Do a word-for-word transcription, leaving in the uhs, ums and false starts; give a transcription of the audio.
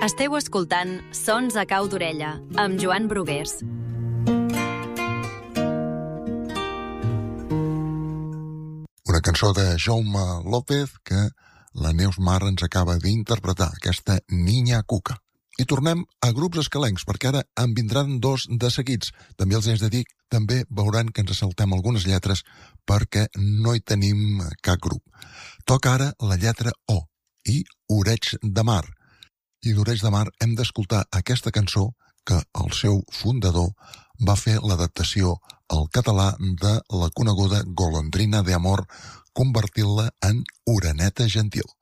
Esteu escoltant Sons a cau d'orella, amb Joan Brugués. Una cançó de Jaume López que la Neus Mar ens acaba d'interpretar, aquesta Niña Cuca. I tornem a grups escalencs, perquè ara en vindran dos de seguits. També els haig de dir, també veuran que ens saltem algunes lletres perquè no hi tenim cap grup. Toca ara la lletra O i Oreig de Mar. I d'Oreig de Mar hem d'escoltar aquesta cançó que el seu fundador va fer l'adaptació al català de la coneguda Golondrina de Amor, convertint-la en Oreneta Gentil.